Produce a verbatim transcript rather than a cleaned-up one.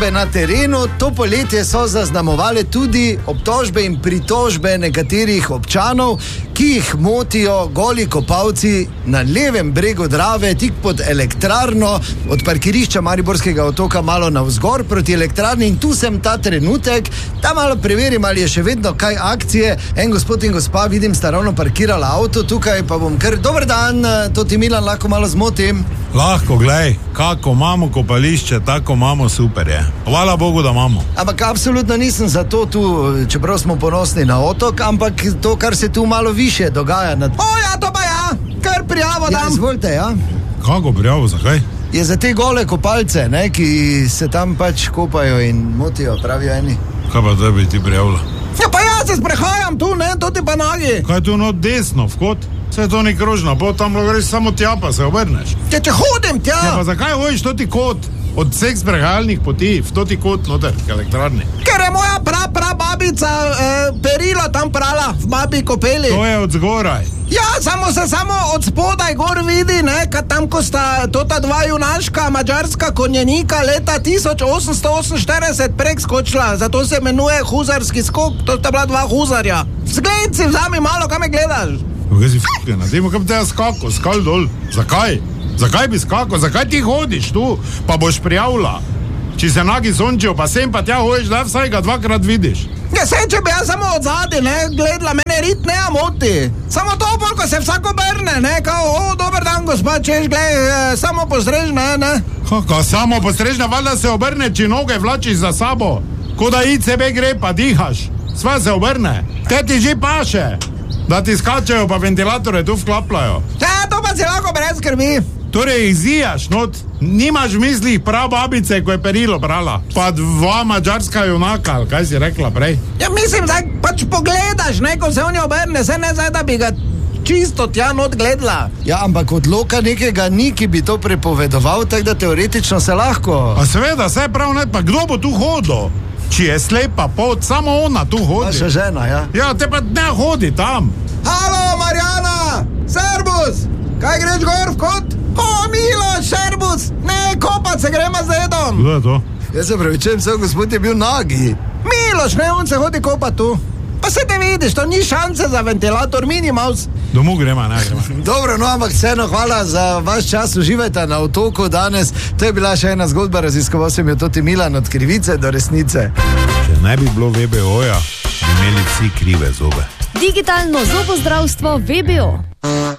Na terenu to poletje so zaznamovali tudi obtožbe in pritožbe nekaterih občanov, ki jih motijo goli kopalci na levem bregu Drave, tik pod elektrarno, od parkirišča Mariborskega otoka malo navzgor proti elektrarni, in tu sem ta trenutek, da malo preverim, ali je še vedno kaj akcije. En gospod in gospa, vidim, sta ravno parkirala avto tukaj, pa bom kar, dober dan, to ti Milan lahko malo zmotim. Lahko, glej, kako imamo kopališče, tako imamo, super je. Hvala Bogu, da imamo. Ampak absolutno nisem za to tu, čeprav smo ponosni na otok, ampak to, kar se tu malo više dogaja. Nad... O ja, to pa ja, kar prijavo dam. Ja, izvolite, ja. Kako prijavo, zakaj? Je za te gole kopalce, ne, ki se tam pač kopajo in motijo, pravijo eni. Kaj pa da bi ti prijavila? Ja, pa ja se sprehajam tu, ne, to ti pa nogi. Kaj tu not desno, vhod? Vse to ni krožno, bo tam greš samo tja, pa se obrneš. Ja, če hodim tja. Ja, pa zakaj hojiš to ti kot? Od vseh sprehajalnih poti, v to ti kot noter, k elektrarni. Ker je moja pra, pra babica eh, perilo tam prala, v babi kopeli. To je od zgoraj. Ja, samo se samo od spodaj gor vidi, ne, kad tam, ko sta tota dva junaška mađarska konjenika leta tisoč osemsto oseminštirideset prek skočila, zato se imenuje huzarski skok, to sta bila dva huzarja. Zgled si, vzami malo, kaj me gledaš? Kaj si f***ena, dajmo, kaj bi te skako, skal dol, zakaj? Zakaj bi skako, zakaj ti hodiš tu, pa boš prijavila? Če se nagi sončijo, pa sem pa tja hojiš, da vsaj ga dvakrat vidiš. Ja, se, če bi jaz samo od zadi, ne, gledala, mene rit ne moti. Samo to, polko se vsako brne, ne, kao, o, dober dan, gospod, češ, gled, e, samo postrežne, ne. Kako, samo postrežne, valjda se obrne, če noge vlačiš za sabo. Ko da i sebe gre, pa dihaš. Sva se obrne. Te ti že paše, da ti skačajo, pa ventilatore tu vklapljajo. Ja, to pa si lahko brez skrbi. Torej izzijaš, not, nimaš v mislih prav babice, ko je perilo brala, pa dva mađarska junaka, ali kaj si rekla prej? Ja, mislim, da pač pogledaš, ne, ko se on je obrne, se ne zdaj, da bi ga čisto tja not gledala. Ja, ampak odloka nekega ni, ki bi to prepovedoval, tako da teoretično se lahko... A seveda, se prav ne, pa kdo bo tu hodil? Či je slepa pot, samo ona tu hodi. Vaša žena, ja. Ja, te pa ne hodi tam. Halo, Marjana, servus, kaj greš gor v kot? O, Milo, šerbus, ne, kopat se gremo z dedom. Kdo je to? Jaz se pravičujem, sem gospod je bil nagi. Miloš, ne, on se hodi kopat tu. Pa se te vidiš, to ni šanse za ventilator, minimaus. Domov gremo, ne gremo. Dobro, no, ampak vseeno hvala za vaš čas, uživajte na otoku danes. To je bila še ena zgodba, raziskoval sem jo Toti Milan, od krivice do resnice. Če ne bi bilo V B O-ja, bi imeli vsi krive zobe. Digitalno zobozdravstvo V B O.